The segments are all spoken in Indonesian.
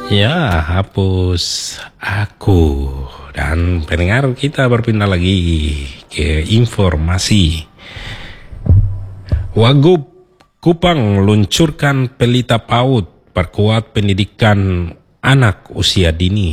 Ya, hapus aku. Dan pendengar, kita berpindah lagi ke informasi. Wagub Kupang luncurkan pelita PAUD perkuat pendidikan anak usia dini.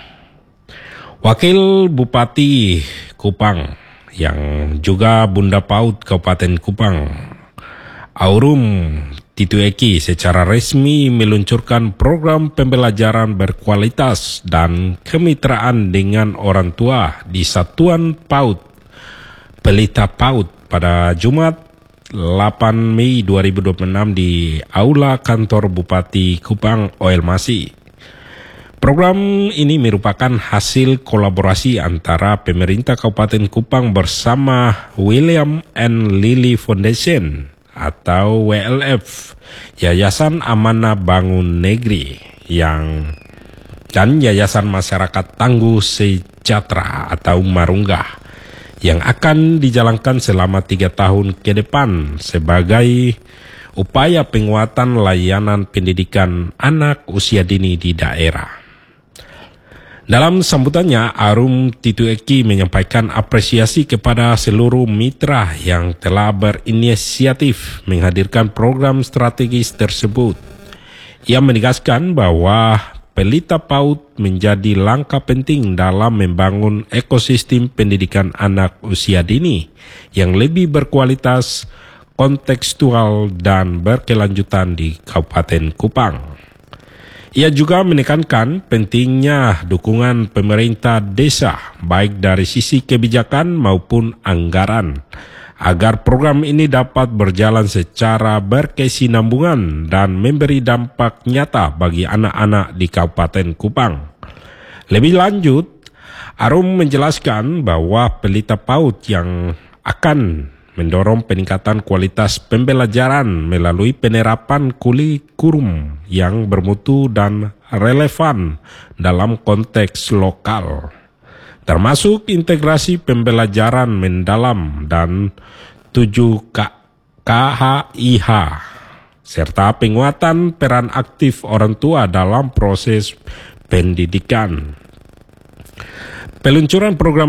Wakil Bupati Kupang yang juga Bunda PAUD Kabupaten Kupang, Aurum Titueki, secara resmi meluncurkan program pembelajaran berkualitas dan kemitraan dengan orang tua di Satuan PAUD Pelita PAUD pada Jumat 8 Mei 2026 di Aula Kantor Bupati Kupang Oelmasi. Program ini merupakan hasil kolaborasi antara pemerintah Kabupaten Kupang bersama William and Lily Foundation atau WLF, Yayasan Amanah Bangun Negeri dan Yayasan Masyarakat Tangguh Sejahtera atau Marunggah yang akan dijalankan selama 3 tahun ke depan sebagai upaya penguatan layanan pendidikan anak usia dini di daerah. Dalam sambutannya, Aurum Titueki menyampaikan apresiasi kepada seluruh mitra yang telah berinisiatif menghadirkan program strategis tersebut. Ia menegaskan bahwa Pelita PAUD menjadi langkah penting dalam membangun ekosistem pendidikan anak usia dini yang lebih berkualitas, kontekstual, dan berkelanjutan di Kabupaten Kupang. Ia juga menekankan pentingnya dukungan pemerintah desa baik dari sisi kebijakan maupun anggaran agar program ini dapat berjalan secara berkesinambungan dan memberi dampak nyata bagi anak-anak di Kabupaten Kupang. Lebih lanjut, Aurum menjelaskan bahwa Pelita PAUD yang akan mendorong peningkatan kualitas pembelajaran melalui penerapan kurikulum yang bermutu dan relevan dalam konteks lokal, termasuk integrasi pembelajaran mendalam dan 7 KHIH, serta penguatan peran aktif orang tua dalam proses pendidikan. Peluncuran program